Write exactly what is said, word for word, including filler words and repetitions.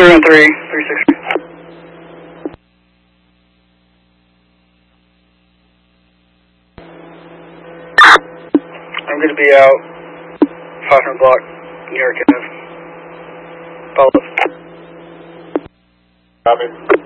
three one three, three six. I'm going to be out five hundred block, New York Ave. Follow us. Copy.